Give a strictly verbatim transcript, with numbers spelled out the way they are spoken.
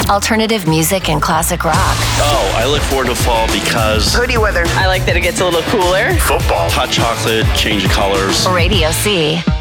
Alternative music and classic rock. Oh, I look forward to fall because hoodie weather. I like that it gets a little cooler. Football. Hot chocolate, change of colors. Radio C.